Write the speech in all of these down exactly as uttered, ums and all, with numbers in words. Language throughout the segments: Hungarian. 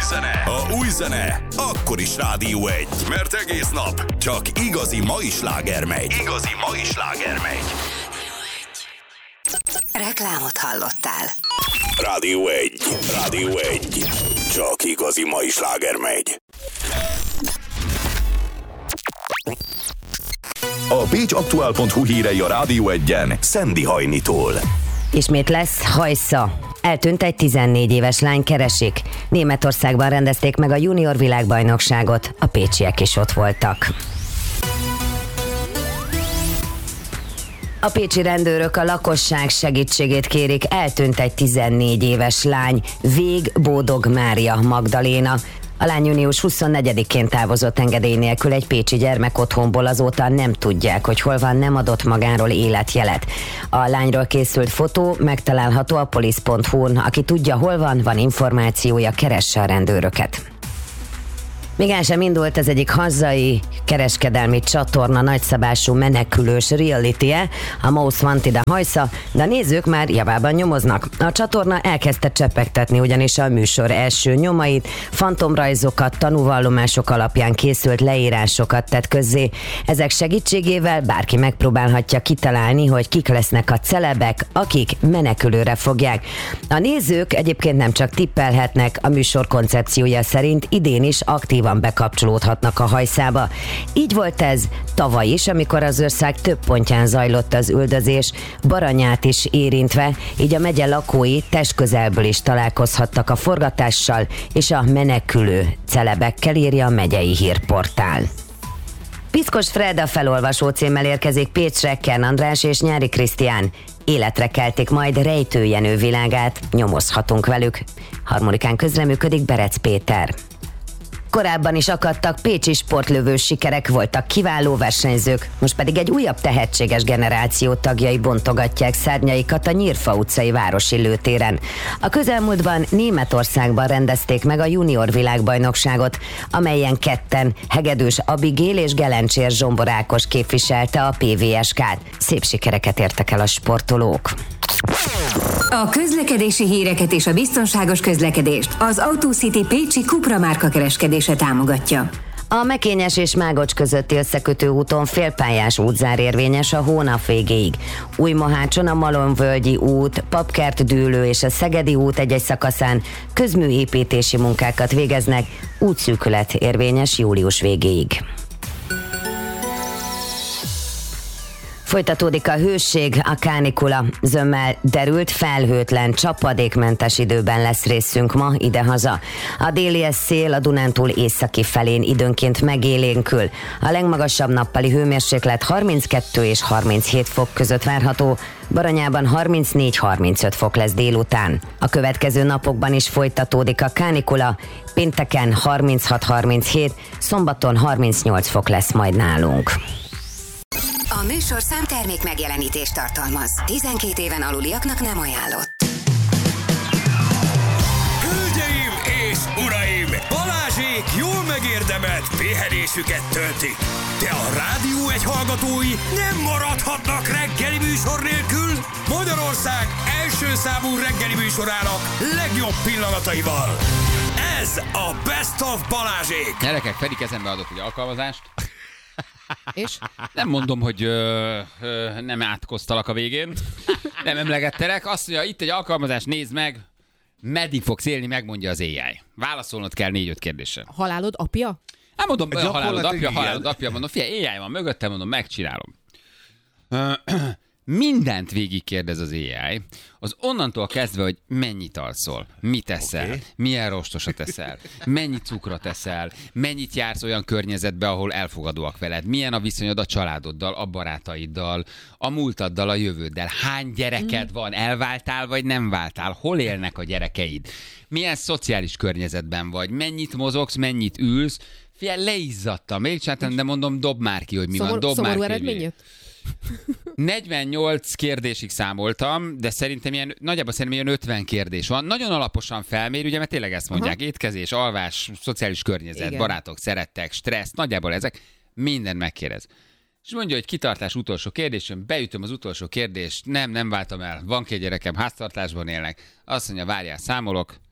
zene, ha új zene, akkor is Rádió egy. Mert egész nap csak igazi mai sláger megy. Igazi mai sláger megy. Reklámot hallottál. Rádió egy. Rádió egy. Csak igazi mai sláger megy. A pécs aktuál pont hu hírei a Rádió egyen Szendi Hajnitól. Ismét lesz hajsza. Eltűnt egy tizennégy éves lány, keresik. Németországban rendezték meg a junior világbajnokságot, a pécsiek is ott voltak. A pécsi rendőrök a lakosság segítségét kérik, eltűnt egy tizennégy éves lány, Vég Bódog Mária Magdaléna. A lány június huszonnegyedikén távozott engedély nélkül egy pécsi gyermekotthonból, azóta nem tudják, hogy hol van, nem adott magáról életjelet. A lányról készült fotó megtalálható a polisz pont hu-n. Aki tudja, hol van, van információja, keresse a rendőröket. Még el sem indult az egyik hazai kereskedelmi csatorna nagyszabású menekülős reality-e, a Most Wanted a hajsza, de a nézők már javában nyomoznak. A csatorna elkezdte csepegtetni ugyanis a műsor első nyomait, fantomrajzokat, tanúvallomások alapján készült leírásokat tett közzé. Ezek segítségével bárki megpróbálhatja kitalálni, hogy kik lesznek a celebek, akik menekülőre fogják. A nézők egyébként nem csak tippelhetnek, a műsor koncepciója szerint idén is aktív bekapcsolódhatnak a hajszába. Így volt ez tavaly is, amikor az ország több pontján zajlott az üldözés, Baranyát is érintve, így a megye lakói testközelből is találkozhattak a forgatással és a menekülő celebekkel, írja a megyei hírportál. Piszkos Fred a felolvasó címmel érkezik Pécsre, Kern András és Nyári Krisztián. Életre keltik majd Rejtő Jenő világát, nyomozhatunk velük. Harmonikán közreműködik Berec Péter. Korábban is akadtak pécsi sportlövős sikerek, voltak kiváló versenyzők, most pedig egy újabb tehetséges generáció tagjai bontogatják szárnyaikat a Nyírfa utcai városi lőtéren. A közelmúltban Németországban rendezték meg a junior világbajnokságot, amelyen ketten, Hegedűs Abigél és Gelencsér Zsombor Ákos képviselte a pé vé es ká-t. Szép sikereket értek el a sportolók. A közlekedési híreket és a biztonságos közlekedést az AutoCity Pécsi Cupra márka kereskedése támogatja. A Mekényes és Mágocs közötti összekötő úton félpályás útzár érvényes a hónap végéig. Újmohácson a Malomvölgyi út, Papkert Dűlő és a Szegedi út egy-egy szakaszán közműépítési munkákat végeznek, útszűkület érvényes július végéig. Folytatódik a hőség, a kánikula. Zömmel derült, felhőtlen, csapadékmentes időben lesz részünk ma idehaza. A délies szél a Dunántúl északi felén időnként megélénkül. A legmagasabb nappali hőmérséklet harminckettő és harminchét fok között várható, Baranyában harmincnégy-harmincöt fok lesz délután. A következő napokban is folytatódik a kánikula, pénteken harminchat-harminchét, szombaton harmincnyolc fok lesz majd nálunk. A műsor számtermék megjelenítést tartalmaz. tizenkét éven aluliaknak nem ajánlott. Hölgyeim és uraim! Balázsék jól megérdemelt pihenésüket töltik. De a Rádió egy hallgatói nem maradhatnak reggeli műsor nélkül. Magyarország első számú reggeli műsorának legjobb pillanataival. Ez a Best of Balázsék. Gyerekek, Feri kezembe adott egy alkalmazást. És? Nem mondom, hogy ö, ö, nem átkoztalak a végén. Nem emlegettelek. Azt mondja, itt egy alkalmazás, nézd meg, meddig fogsz élni, megmondja az á i. Válaszolnod kell négy-öt kérdésre. Halálod apja? Nem mondom, a halálod apja, igen. halálod apja, mondom, figyelj, á i van mögöttem, mondom, megcsinálom. Mindent végig kérdez az á i, az onnantól kezdve, hogy mennyit alszol, mit eszel, okay. milyen rostosat eszel, mennyi cukrot eszel, mennyit jársz olyan környezetbe, ahol elfogadóak veled, milyen a viszonyod a családoddal, a barátaiddal, a múltaddal, a jövőddel, hány gyereked van, elváltál vagy nem váltál, hol élnek a gyerekeid, milyen szociális környezetben vagy, mennyit mozogsz, mennyit ülsz, figyelj, leizzadtam, még csináltam, de mondom, dob már ki, hogy mi Szomor, van, dob szomorú már ki. eredmény jött? negyvennyolc kérdésig számoltam, de szerintem ilyen, nagyjából szerintem ilyen ötven kérdés van. Nagyon alaposan felmér, ugye, mert tényleg ezt mondják, aha. Étkezés, alvás, szociális környezet, igen. Barátok, szerettek, stressz, nagyjából ezek, minden megkérdez. És mondja, hogy kitartás utolsó kérdés, beütöm az utolsó kérdést, nem, nem váltam el, van két gyerekem, háztartásban élnek, azt mondja, várjál, számolok,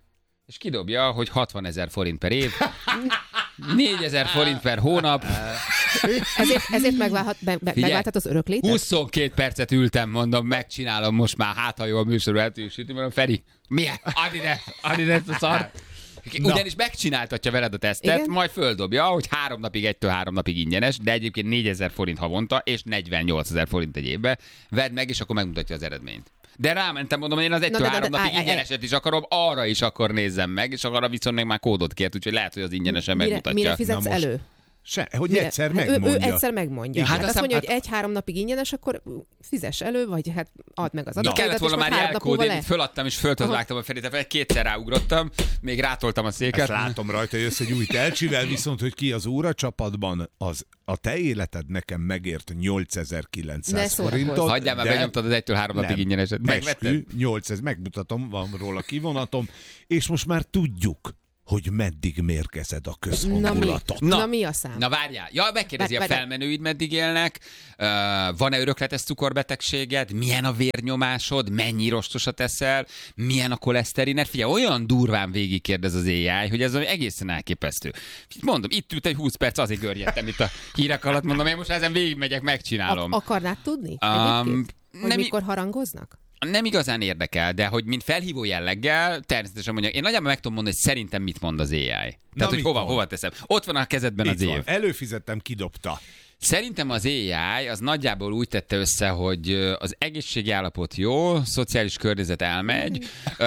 és kidobja, hogy hatvanezer forint per év, négyezer forint per hónap. Ezért, ezért megválhat, be, be, megválthat az öröklétet? huszonkét percet ültem, mondom, megcsinálom most már, hát ha jó a műsorú eltűsíti, mondom, Feri, milyen? Add ide, add ide ezt a szart. Ugyanis megcsináltatja veled a tesztet, igen? Majd földobja, hogy három napig, egytől három napig ingyenes, de egyébként négyezer forint havonta, és negyvennyolcezer forint egy évbe. Vedd meg, és akkor megmutatja az eredményt. De rámentem, mondom, hogy én az egytől három napig ingyeneset is akarom, arra is akkor nézzem meg, és arra viszont még már kódot kért, úgyhogy lehet, hogy az ingyenesen mire, megmutatja. Mire fizetsz elő? Se, hogy Mire? egyszer hát megmondja. Ő, ő egyszer megmondja. Hát Hát azt aztán, mondja, hát... hogy egy-három napig ingyenes, akkor fizess elő, vagy hát add meg az adatokat. Kellett volna már jelkódni, le. föladtam és föltöz vágtam a Ferit, kétszer ráugrottam, még rátoltam a széket. Ezt látom rajta, hogy jössz egy új telcsivel, viszont, hogy ki az óracsapatban, az a te életed nekem megért nyolcezer-kilencszáz forintot. Hagyjál már, benyomtad az egytől három napig ingyeneset. Megvetted? nyolcezer, megmutatom, van róla kivonatom, és most már tudjuk, hogy meddig mérgezed a közhangulatot. Na, Na mi a szám? Na várjál. Ja, megkérdezi, Vár, a felmenőid meddig élnek, uh, van-e örökletes cukorbetegséged, milyen a vérnyomásod, mennyi rostosat eszel, milyen a koleszterined. Figyelj, olyan durván végigkérdez az á i, hogy ez egészen elképesztő. Mondom, itt ült egy húsz perc, azért görnyedtem itt a hírek alatt, mondom, én most ezen végigmegyek, megcsinálom. A- akarnád tudni? Um, hogy nem mikor harangoznak? Nem igazán érdekel, de hogy mint felhívó jelleggel, természetesen mondja, én nagyjából meg tudom mondani, hogy szerintem mit mond az á i. Tehát, Na, hogy hova, hova teszem. Ott van a kezedben Itt az év. van. Előfizettem, kidobta. Szerintem az á i az nagyjából úgy tette össze, hogy az egészségi állapot jó, szociális környezet elmegy,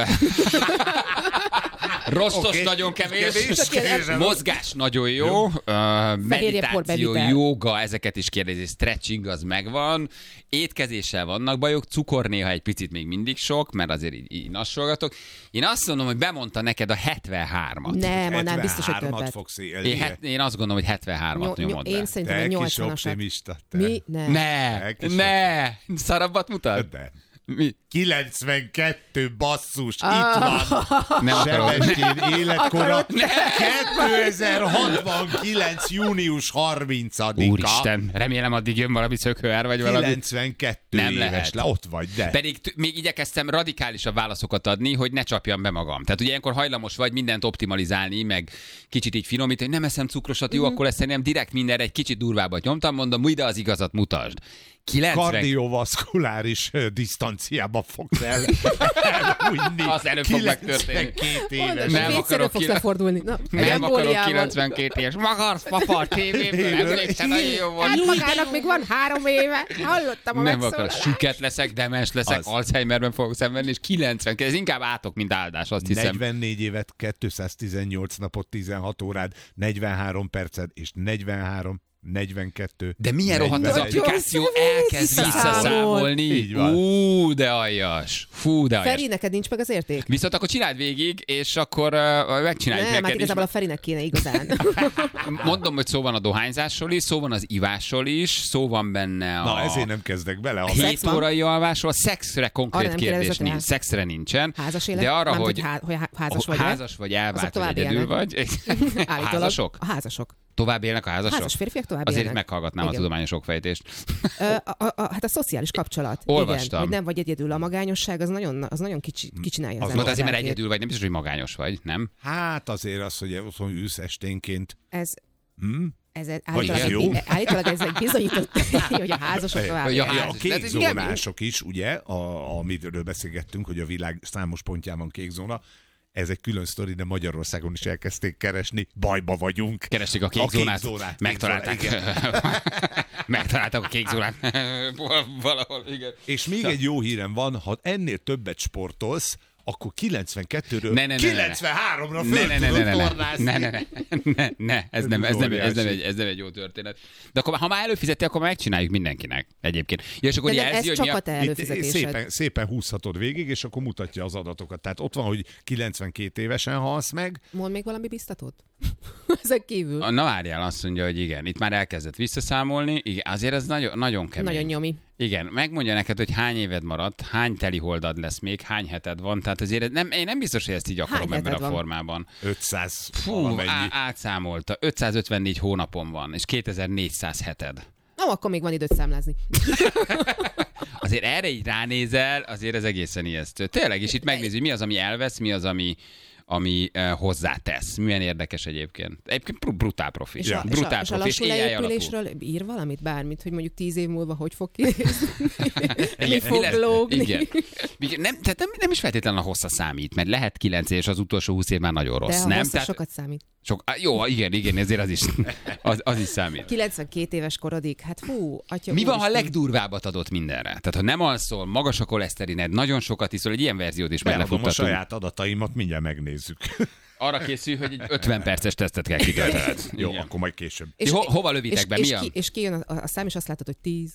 rostos okay. nagyon kevés, kevés, mozgás nagyon jó, jó. Uh, meditáció, jóga, ezeket is kérdezi, stretching az megvan, étkezéssel vannak bajok, cukor néha egy picit még mindig sok, mert azért így, így nassolgatok. Én azt mondom, hogy bemondta neked a hetvenhármat. Nem, annál biztos, hogy többet. Fogsz én, het, én azt gondolom, hogy hetvenhármat Nyom, nyomod Én be. szerintem egy nyolcvanas. Mi? Ne. Ne. Ne. Szarabbat mutat? De. Mi? kilencvenkettő basszus, ah. itt van. Nem Sebestyén életkora. kétezer-hatvankilenc. június harmincadika. Úristen, remélem addig jön valami szökőár, vagy valami. kilencvenkettő nem éves lehet. Le, ott vagy, de. Pedig t- még igyekeztem radikálisabb válaszokat adni, hogy ne csapjam be magam. Tehát ugye ilyenkor hajlamos vagy mindent optimalizálni, meg kicsit így finomítani, nem eszem cukrosat, jó, mm-hmm. akkor ezt nem direkt mindenre egy kicsit durvábbat nyomtam, mondom, ide az igazat mutasd. kilencven Kardiovaszkuláris disztanciába fogsz el elújni. Az előbb fog megtörténni. éves. Nem akarok, fogsz lefordulni. Na, nem akarok kilencvenkét éves. Magarsz, papa, a tévéből. Emlékszel, nagyon jó volt. Hát magának még van három éve. Hallottam a Nem akarok. Süket leszek, demes leszek, az. Alzheimerben fogok szenvedni, és kilencven. Ez inkább átok, mint áldás, azt hiszem. negyvennégy évet, kétszáztizennyolc napot, tizenhat órád, negyvenhárom percet, és negyvenhárom negyvenkettő. De milyen rohadt az applikáció, elkezd visszaszámolni. Ú, de aljas. Fú, de aljas. Feri, neked nincs meg az érték? Viszont akkor csináld végig, és akkor uh, megcsináljuk nem, neked hát igazából a Ferinek kéne igazán. Mondom, hogy szó van a dohányzásról is, szó van az ivásról is, szó van benne a... Na, ezért nem kezdek bele. A hét órai alvásról, a szexre konkrét kérdés nincs. Szexre nincsen. Házas élet? De arra, nem, hogy, hogy házas vagy. Házas vagy, elvált, vagy egyedül vagy. Házasok? A házasok. Tovább élnek a házasok? Házas férfiak tovább Azért élnek. meghallgatnám igen. a tudományos okfejtést. Ö, a, a, a, hát a szociális kapcsolat. Olvastam. Igen, hogy nem vagy egyedül. A magányosság az nagyon, az nagyon kicsi, kicsinálja az, az embert. Azért, mert egyedül vagy, nem biztos, hogy magányos vagy, nem? Hát azért az, hogy otthon ülsz esténként. Ez... Hmm? Ez állítólag, egy, állítólag ez egy bizonyított, hogy a házasok tovább. Ja, a kékzónások is, ugye, a, amiről beszélgettünk, hogy a világ számos pontján van kékzóna, ez egy külön sztori, de Magyarországon is elkezdték keresni. Bajba vagyunk. Keresték a kékzónát, kék megtalálták. Megtalálták a kékzónát. Valahol, igen. És még egy jó hírem van, ha ennél többet sportolsz, akkor kilencvenkettőről ne, ne, ne, kilencvenháromra ne, föl ne, ne, tudod ne, ne, tornászni. Ne, ne, ne, ne, ne, ez nem, ez nem, ez nem, egy, ez nem egy jó történet. De akkor, ha már előfizeti, akkor megcsináljuk mindenkinek egyébként. Ja, és akkor de jelzi, ez hogy csak a te előfizetésed. Szépen, szépen húzhatod végig, és akkor mutatja az adatokat. Tehát ott van, hogy kilencvenkét évesen halsz meg. Mond még valami biztatót? Ezek kívül. Na várjál, azt mondja, hogy igen. Itt már elkezdett visszaszámolni. Igen, azért ez nagyon, nagyon kemény. Nagyon nyomi. Igen, megmondja neked, hogy hány éved maradt, hány teli holdad lesz még, hány heted van, tehát azért nem, én nem biztos, hogy ezt így akarom hány ebben a van? formában. ötszáz Fú, á, átszámolta, ötszázötvennégy hónapon van, és kétezer-négyszáz heted. Na, akkor még van időt számlázni. Azért erre így ránézel, azért ez egészen ijesztő. Tényleg, és itt megnézzük, mi az, ami elvesz, mi az, ami ami uh, hozzátesz. Milyen érdekes egyébként. Egyébként brutál profi. És a, Brutál és a, profi. és a lassú leépülésről ír valamit, bármit, hogy mondjuk tíz év múlva hogy fog kinézni? Mi fog lesz? lógni? Igen. Nem, tehát nem, nem is feltétlenül a hossza számít, mert lehet kilenc és az utolsó húsz év már nagyon rossz. De a nem? hossza Tehát, sokat számít. sok, jó, igen, igen, ezért az is, az, az is számít. kilencvenkét éves korodig, hát fú, atya Mi van, ha a úristen. legdurvábbat adott mindenre? Tehát, ha nem alszol, magas a koleszterined, nagyon sokat iszol, egy ilyen verziót is meg Beadom a lefuttatunk. saját adataimat, mindjárt megnézzük. Arra készül, hogy egy ötven perces tesztet kell kitöltened. Jó, Igen. akkor majd később. Ti ho- hova lövitek és, be? És, Mi a- ki, és kijön a, a szám, és azt látod, hogy tíz,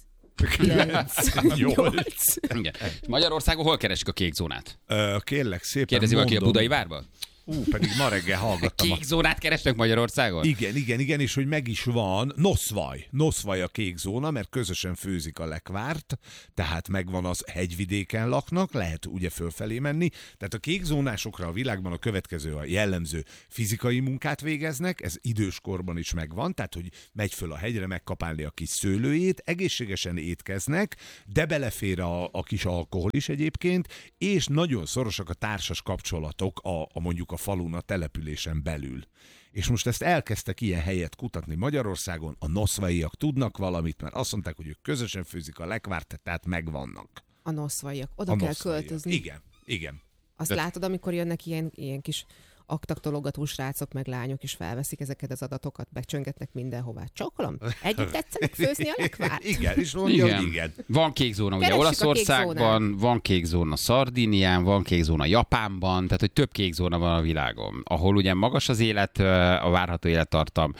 kilenc, nyolc. Igen. Magyarországon hol keresik a kék zónát? Ö, kérlek szépen, Kérdezi valaki a mondom. Budai Várban? Ú, pedig ma reggel hallgattam. A... Kék zónát keresnek Magyarországon? Igen, igen, igen, és hogy meg is van Noszvaj. Noszvaj a kék zóna, mert közösen főzik a lekvárt, tehát megvan az hegyvidéken laknak, lehet ugye fölfelé menni. Tehát a kék zónásokra a világban a következő a jellemző fizikai munkát végeznek, ez időskorban is megvan, tehát hogy megy föl a hegyre megkapálni a kis szőlőjét, egészségesen étkeznek, de belefér a, a kis alkohol is egyébként, és nagyon szorosak a társas kapcsolatok a, a mondjuk a falun, a településen belül. És most ezt elkezdtek ilyen helyet kutatni Magyarországon, a noszvaiak tudnak valamit, mert azt mondták, hogy ők közösen főzik a lekvárt, tehát megvannak. A noszvaiak. Oda A kell noszvaiak. költözni. Igen, igen. Azt De- látod, amikor jönnek ilyen, ilyen kis aktaktologató srácok, meg lányok, és felveszik ezeket az adatokat, becsöngetnek mindenhová. Csókolom? Együtt tetszenek főzni a lekvárt? Igen, és mondja, Igen. hogy igen. Van kék zóna ugye Keressük a kék Olaszországban, van kék zóna Szardínián, van kék zóna Japánban, tehát hogy több kék zóna van a világon, ahol ugye magas az élet, a várható élettartam,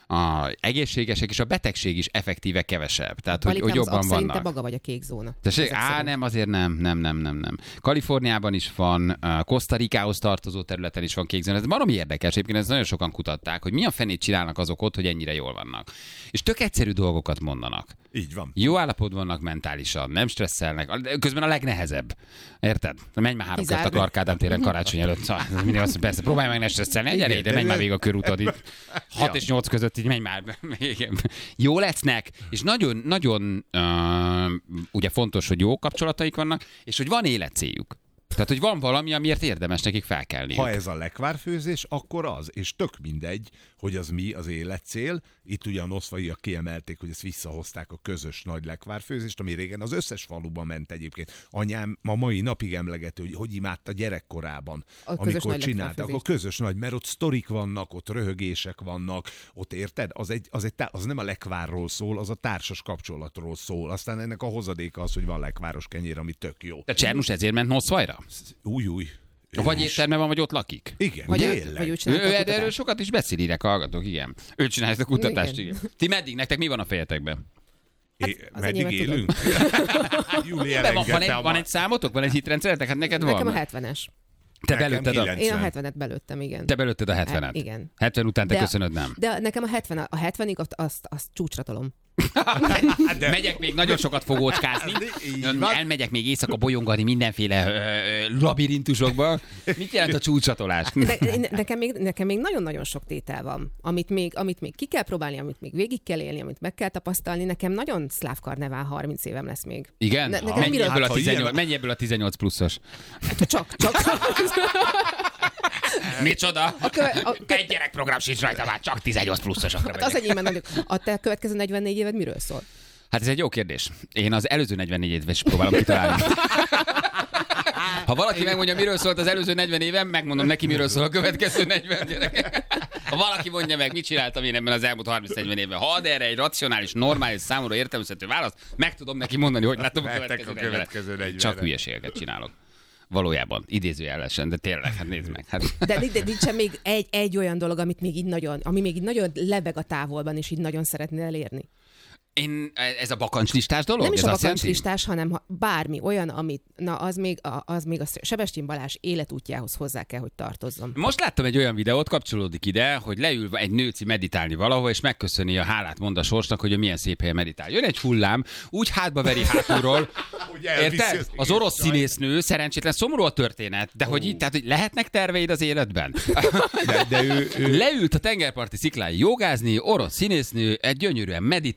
a egészségesek és a betegség is effektíve kevesebb. Tehát, hogy, hogy Balikám, az jobban app szerint te vannak. maga vagy a kék zóna. Tessék, Ezek á, szerint. nem, azért nem, nem, nem, nem, nem. Kaliforniában is van, uh, Costa Ricához tartozó területen is van kék zóna. Ez baromi érdekes, egyébként ezt nagyon sokan kutatták, hogy milyen fenét csinálnak azok ott, hogy ennyire jól vannak. És tök egyszerű dolgokat mondanak. Így van. Jó állapotban vannak mentálisan, nem stresszelnek, de közben a legnehezebb. Érted? Menj már három kört a Kizárd. Clark Ádám téren karácsony előtt. Szóval, mindig azt mondja, persze, próbálj meg ne stresszelni, gyere ide, menj már végig a körútod itt. hat és nyolc között így menj már. Igen. Jó lesznek, és nagyon, nagyon uh, ugye fontos, hogy jó kapcsolataik vannak, és hogy van életcéljuk. Tehát, hogy van valami, amiért érdemes nekik felkelni. Ha ez a lekvárfőzés, akkor az, és tök mindegy, hogy az mi az életcél. Itt ugye a noszvaiak kiemelték, hogy ezt visszahozták a közös nagy lekvárfőzést, ami régen az összes faluban ment egyébként. Anyám ma mai napig emlegető, hogy hogy imádta gyerekkorában, A közös amikor nagy csináltak. A lekvárfőzést. közös nagy, mert ott sztorik vannak, ott röhögések vannak, ott érted? Az, egy, az, egy, tá- az nem a lekvárról szól, az a társas kapcsolatról szól. Aztán ennek a hozadéka az, hogy van lekváros kenyér, ami tök jó. De Csernus ezért ment Noszvajra? Új, új. Vagy étterme van, vagy ott lakik? Igen, Vagy, ő, tényleg. vagy ő Ő, csinálta a ő, erről kutatást. sokat is beszél, írek a hallgatók, igen. Ő csinálja ezt a kutatást, igen. Igen. Ti meddig? Nektek mi van a fejetekben? É, az meddig enyémet élünk? Júli De van, van, elengedte egy, a van ma- egy számotok? Van egy hitrendszeretek? Hát neked van. Nekem a hetvenes. Te Nekem belőtted a, kilenc. Én a hetven. hetvenet belőttem, igen. te belőtted a hetvenet. Igen. hetven után te De- köszönöd, nem? De nekem a hetven, a hetvenig azt, azt, azt csúcsra tolom. De- Megyek még nagyon sokat fogócskázni, Így van. elmegyek még éjszaka bolyongani mindenféle ö, ö, labirintusokba. Mit jelent a csúcsatolás? De, de, nekem, még, nekem még nagyon-nagyon sok tétel van, amit még, amit még ki kell próbálni, amit még végig kell élni, amit meg kell tapasztalni. Nekem nagyon szláv karnevál harminc évem lesz még. Igen? Ne- nekem Mennyi miről- ebből, a Hát, ha tizennyolc, ilyen- mennyi ebből a tizennyolc pluszos? Csak, csak. Micsoda? köve- a kö- Egy gyerekprogram sincs rajta, már csak tizennyolc pluszosokra Hát az megyek. enyémben nagyobb. A te következő negyvennégy éved miről szól? Hát ez egy jó kérdés. Én az előző negyvennégy évet is próbálom kitalálni. Ha valaki megmondja, miről szólt az előző negyven évem, megmondom neki, miről szól a következő negyven gyerek. Ha valaki mondja meg, mit csináltam én ebben az elmúlt harminc-negyven évben, ha ad erre egy racionális, normális, számomra értelmezhető választ, meg tudom neki mondani, hogy látom a Vettek következő, a negyven. következő negyvenre. Csak hülyeségeket csinálok. Valójában, idézőjelesen, de tényleg, hát nézd meg. Hát. De, de nincsen még egy, egy olyan dolog, amit még így nagyon, ami még így nagyon lebeg a távolban, és így nagyon szeretnél elérni. Én, ez a bakancslistás dolog? Nem is ez a azt jelenti? bakancslistás, hanem ha bármi olyan, amit, na az még a, az még a Sebestyén Balázs életútjához hozzá kell, hogy tartozzon. Most láttam egy olyan videót, kapcsolódik ide, hogy leül egy nőci meditálni valahol, és megköszöni a hálát, mond a sorsnak, hogy ő milyen szép helyen meditál. Jön egy hullám, úgy hátba veri hátulról. Hogy elviszi Érted? az Az orosz színésznő, szerencsétlen, szomorú a történet, de hogy így, tehát, hogy lehetnek terveid az életben? De, de ő, ő, Leült a tengerparti sziklái jogázni, orosz színésznő, egy gyönyörűen meditál, néz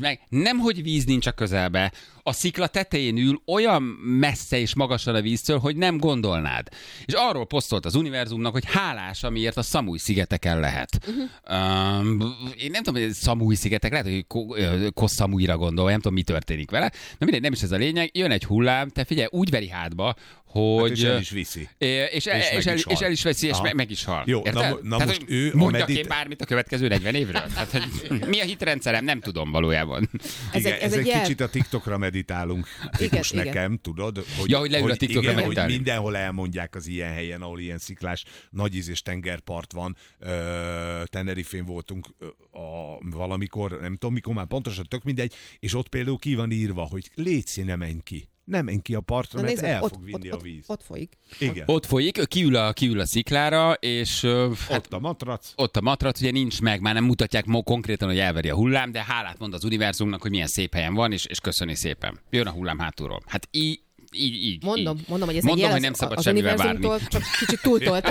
meg, nemhogy víz nincs a közelbe, a szikla tetején ül olyan messze és magasan a víztől, hogy nem gondolnád. És arról posztolt az univerzumnak, hogy hálás, amiért a Szamuj-szigeteken lehet. Uh-huh. Um, én nem tudom, hogy Szamuj-szigetek, lehet, hogy Koh Samuira gondol, nem tudom, mi történik vele. De mindegy, nem is ez a lényeg. Jön egy hullám, te figyelj, úgy veri hátba, hogy... Hát és el is viszi. És, és, és, és, el, is, és el is veszi, és meg, meg is hal. Jó, na, na Tehát, most ő mondjak medit... én bármit a következő negyven évről? Tehát, hogy mi a hitrendszerem? Nem tudom valójában. Ez igen, egy, ez, ez egy, egy kicsit a TikTokra meditálunk. Most igen. nekem, tudod? Hogy, ja, hogy leül a TikTokra igen, meditálni. Hogy mindenhol elmondják az ilyen helyen, ahol ilyen sziklás, nagyíz és tengerpart van. Tenerifén voltunk a, valamikor, nem tudom mikor, már pontosan tök mindegy, és ott például ki van írva, hogy légy, ne menj ki. Nem menj ki a partra, mert el ott, fog vinni ott, a víz. Ott, ott folyik. Igen. Ott folyik, kiül a, kiül a sziklára, és... Hát, ott a matrac. Ott a matrac, ugye nincs meg, már nem mutatják ma konkrétan, hogy elveri a hullám, de hálát mond az univerzumnak, hogy milyen szép helyen van, és, és köszöni szépen. Jön a hullám hátulról. Hát így, így, így. Mondom, így. mondom, hogy ez mondom, egy jel hogy nem szabad az semmivel várni. Csak kicsit túltolta.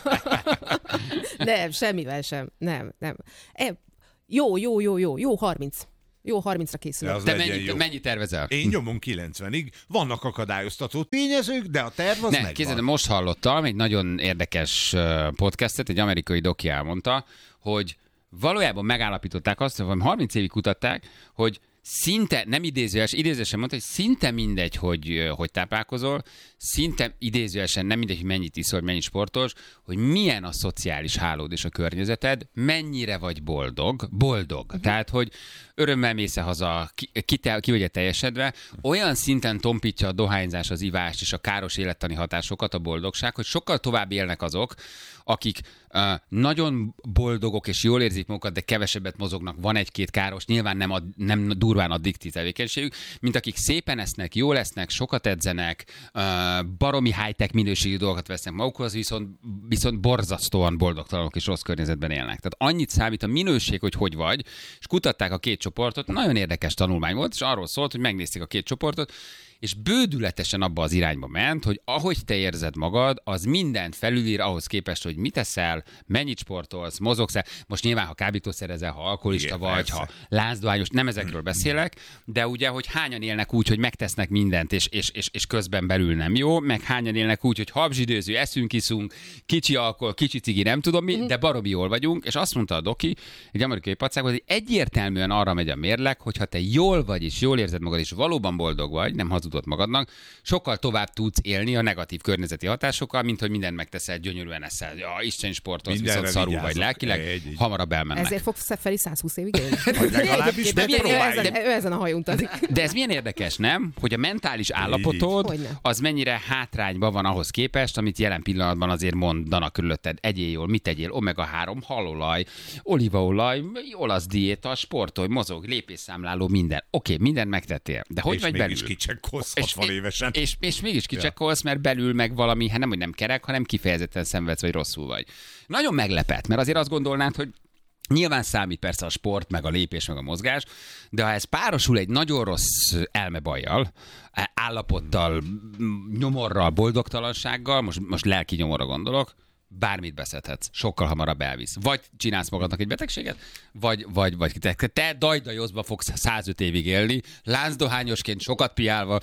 Nem, semmivel sem. Nem, nem. E, jó, jó, jó, jó, jó, harminc. Jó, harmincra készülök. Te mennyit, mennyit tervezel? Én nyomom kilencvenig. Vannak akadályoztató tényezők, de a terv az ne, megvan. Képzeld, most hallottam egy nagyon érdekes podcastet, egy amerikai doki elmondta, hogy valójában megállapították azt, hogy harminc évig kutatták, hogy szinte, nem idézőes, idézőesen mondta, hogy szinte mindegy, hogy, hogy táplálkozol, szinte idézőesen nem mindegy, hogy mennyit iszol, hogy mennyit sportolsz, hogy milyen a szociális hálód és a környezeted, mennyire vagy boldog, boldog. Uh-huh. Tehát, hogy örömmel mész haza, ki, ki, te, ki vagy teljesedve, olyan szinten tompítja a dohányzás, az ivás és a káros élettani hatásokat a boldogság, hogy sokkal tovább élnek azok, akik uh, nagyon boldogok és jól érzik magukat, de kevesebbet mozognak, van egy-két káros, nyilván nem, ad, nem durván addiktív tevékenységük, mint akik szépen esznek, jól esznek, sokat edzenek, uh, baromi high-tech minőségű dolgokat vesznek magukhoz, viszont, viszont borzasztóan boldogtalanok és rossz környezetben élnek. Tehát annyit számít a minőség, hogy hogy vagy, és kutatták a két csoportot, nagyon érdekes tanulmány volt, és arról szólt, hogy megnézték a két csoportot, és bődületesen abba az irányba ment, hogy ahogy te érzed magad, az mindent felülír ahhoz képest, hogy mit teszel, mennyit sportolsz, mozogsz. Most nyilván, ha kábítószerezel, ha alkoholista igen, vagy, persze. ha lázdohányos, nem ezekről beszélek, de ugye, hogy hányan élnek úgy, hogy megtesznek mindent, és, és, és, és közben belül nem jó, meg hányan élnek úgy, hogy habzsidőző, eszünk, iszunk, kicsi alkohol, kicsi cigi, nem tudom mi, de baromi jól vagyunk, és azt mondta a doki, egy amerikai pacák, hogy egyértelműen arra megy a mérleg, hogyha te jól vagy, és jól érzed magad, és valóban boldog vagy, nem hazudod magadnak, sokkal tovább tudsz élni a negatív környezeti hatásokkal, mint hogy mindent megteszel, gyönyörűen eszel. Ja, Isten sportolsz, viszont szarul vagy lelkileg, egy, egy. hamarabb elmennek. Ezért fogsz felé száz húsz évig élni? Vagy legalábbis megpróbálj. Ő, ő ezen a hajón utazik. De ez milyen érdekes, nem? Hogy a mentális állapotod az mennyire hátrányban van ahhoz képest, amit jelen pillanatban azért mondanak körülötted. Egyél jól, mit tegyél? omega három, halolaj, olívaolaj, olasz diéta, sportolj, mozog, lépésszámláló, minden. Oké, okay, mindent megtettél. De hogy és vagy belül? hatvan évesen. És, és, és mégis kicsekkolsz, mert belül meg valami, hát nem, hogy nem kerek, hanem kifejezetten szenvedsz, vagy rosszul vagy. Nagyon meglepett, mert azért azt gondolnád, hogy nyilván számít persze a sport, meg a lépés, meg a mozgás, de ha ez párosul egy nagyon rossz elmebajjal, állapottal, nyomorral, boldogtalansággal, most, most lelki nyomorra gondolok, bármit beszedhetsz, sokkal hamarabb elvisz. Vagy csinálsz magadnak egy betegséget, vagy, vagy, vagy te, te dajdajozba fogsz százöt évig élni, láncdohányosként sokat piálva,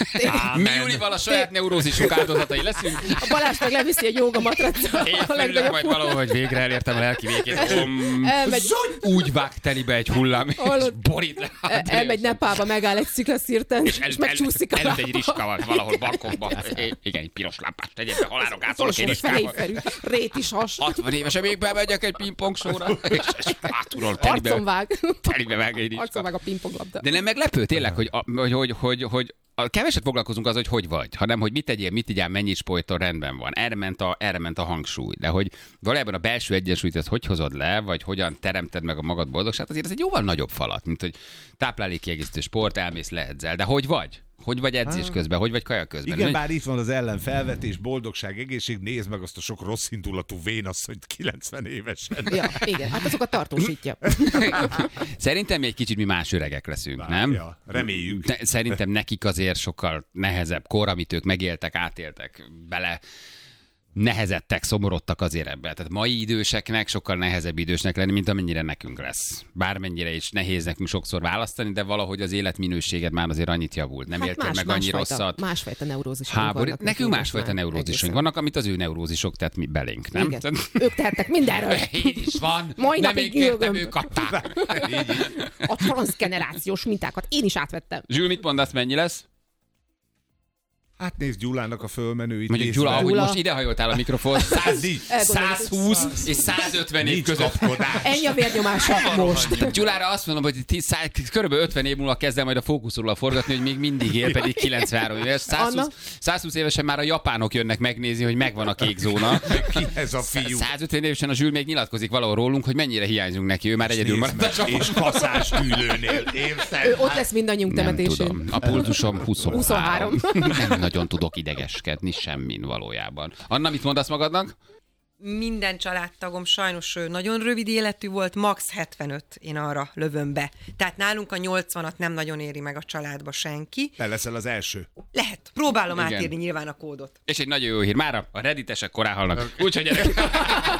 mi Julival a saját neurózisunk áldozatai leszünk. A Balázs meg leviszi egy jóga matraccal. Én fülök majd valahogy végre elértem a lelki végét. Elmegy, úgy vág telibe egy hullám, és borít le. El, elmegy Nepálba, megáll egy sziklaszirten, és, és megcsúszik a lába. Előtt egy riska van valahol Bangkokban. Igen, egy piros lámpás tegyen be, halálok átszolok egy riskával. Rét is has. hatvan évesen még bemegyek egy pingpongsóra, és, és hátulról telibe, Arcon vág. telibe vág egy Arcon vág a pingponglabda. De nem meglepő tényleg, hogy, hogy, hogy, hogy, hogy a keveset foglalkozunk az, hogy hogy vagy, hanem hogy mit tegyél, mit tegyél, mennyit sportol, rendben van. Erre ment, a, erre ment a hangsúly. De hogy valójában a belső egyensúlyt ezt hogy hozod le, vagy hogyan teremted meg a magad boldogságot, azért ez egy jóval nagyobb falat, mint hogy táplálékkiegészítő sport, elmész, leedzel. De hogy vagy? Hogy vagy edzés közben, hogy vagy kaja közben? Igen, bár itt van az ellenfelvetés, boldogság, egészség, nézd meg azt a sok rossz indulatú vénasszonyt kilencven évesen. Ja, igen, hát azokat tartósítja. Szerintem egy kicsit mi más öregek leszünk, Várja, nem? Reméljük. De, szerintem nekik azért sokkal nehezebb kor, amit ők megéltek, átéltek bele. nehezettek, szomorodtak azért ebben. Tehát mai időseknek sokkal nehezebb idősnek lenni, mint amennyire nekünk lesz. Bármennyire is nehéz nekünk sokszor választani, de valahogy az életminőséged már azért annyit javult. Nem Hát éltél más, meg annyi másfajta, rosszat. Másfajta neurózisok Háború. vannak. Nekünk másfajta neurózisunk vannak, amit az ő neurózisok tett mi belénk, nem? Igen. Ők tehettek mindenről. Így is van. Mai nem napig én kértem, gülgöm. ők adták. A transzgenerációs mintákat én is átvettem. Zsül, mit mondasz, mennyi lesz? Hát nézd Gyulának a fölmenőit. Mondjuk nézve. Gyula, ahogy Gyula. most idehajoltál a mikrofon, száz, százhúsz és százötven év Nincs között. kapkodás. Ennyi a vérnyomása most. Gyulára azt mondom, hogy tíz, száz, körülbelül ötven év múlva kezd el majd a fókuszról forgatni, hogy még mindig él, pedig kilencvenhárom éves. százhúsz, százhúsz évesen már a japánok jönnek megnézni, hogy megvan a kék zóna. Ki ez a fiú? százötven évesen a Zsül még nyilatkozik valahol rólunk, hogy mennyire hiányzunk neki, ő már egyedül Nézd maradt. meg, és kaszás tűlőnél, érted? Ő ott lesz mindannyiunk Nem temetésén. tudom. A pulzusom huszonhárom. huszonhárom. Nem nagyon tudok idegeskedni semmin valójában. Anna, mit mondasz magadnak? Minden családtagom sajnos ő nagyon rövid életű volt, max. hetvenöt én arra lövöm be. Tehát nálunk a nyolcvanat nem nagyon éri meg a családba senki. Te leszel az első. Lehet, próbálom Igen. átírni nyilván a kódot. És egy nagyon jó hír, mára a redditesek korán halnak. Úgyhogy